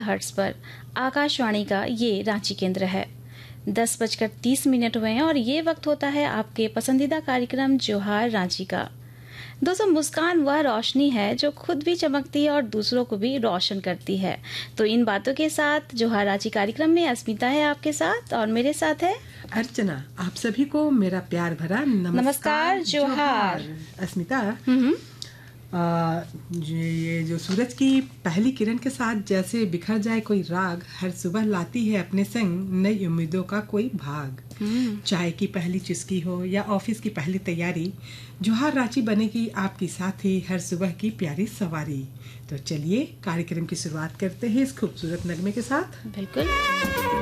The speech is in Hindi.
हर्ट्ज पर आकाशवाणी का ये रांची केंद्र है। 10:30 हुए हैं और ये वक्त होता है आपके पसंदीदा कार्यक्रम जोहार रांची का। दोस्तों, मुस्कान वह रोशनी है जो खुद भी चमकती है और दूसरों को भी रोशन करती है। तो इन बातों के साथ जोहार रांची कार्यक्रम में अस्मिता है आपके साथ और मेरे साथ है अर्चना। आप सभी को मेरा प्यार भरा नमस्कार। जोहार अस्मिता। ये जो सूरज की पहली किरण के साथ जैसे बिखर जाए कोई राग, हर सुबह लाती है अपने संग नई उम्मीदों का कोई भाग। चाय की पहली चुस्की हो या ऑफिस की पहली तैयारी, जोहार रांची बनेगी आपकी साथी हर सुबह की प्यारी सवारी। तो चलिए कार्यक्रम की शुरुआत करते हैं इस खूबसूरत नगमे के साथ। बिल्कुल।